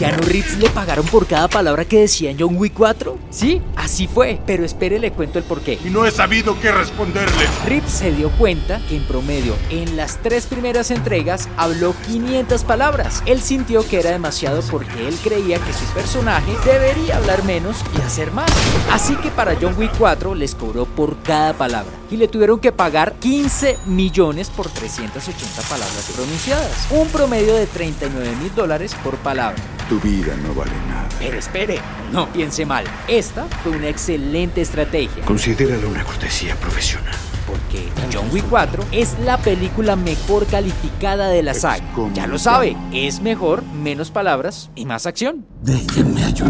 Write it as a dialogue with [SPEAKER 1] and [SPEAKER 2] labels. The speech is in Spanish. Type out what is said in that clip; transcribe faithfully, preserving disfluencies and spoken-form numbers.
[SPEAKER 1] Keanu Reeves le pagaron por cada palabra que decía en John Wick cuatro? Sí, así fue, pero espere, le cuento el porqué.
[SPEAKER 2] Y no he sabido qué responderle.
[SPEAKER 1] Reeves se dio cuenta que en promedio en las tres primeras entregas habló quinientas palabras. Él sintió que era demasiado porque él creía que su personaje debería hablar menos y hacer más. Así que para John Wick cuatro les cobró por cada palabra y le tuvieron que pagar quince millones por trescientas ochenta palabras pronunciadas, un promedio de treinta y nueve mil dólares por palabra.
[SPEAKER 3] Tu vida no vale nada.
[SPEAKER 1] Pero espere, no piense mal, esta fue una excelente estrategia.
[SPEAKER 3] Considéralo una cortesía profesional.
[SPEAKER 1] Porque John Wick cuatro es la película mejor calificada de la saga. Ya lo sabe, es mejor, menos palabras y más acción.
[SPEAKER 4] Déjenme ayudar.